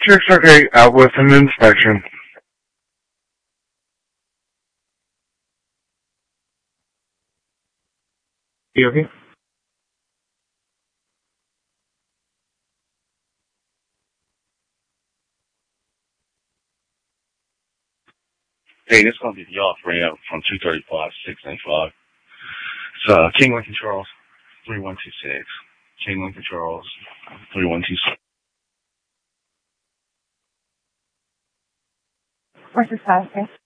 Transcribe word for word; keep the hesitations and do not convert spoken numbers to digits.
Chicks okay, out with an inspection. You okay? Hey, this is going to be the off ramp from two thirty-five to six ninety-five. It's uh, King Lincoln Charles, three one two six. King Lincoln Charles, three one two six. What's the status?